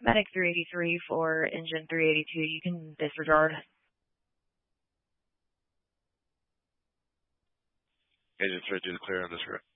Medic 383 for engine 382. You can disregard. Agent 382 clear on disregard.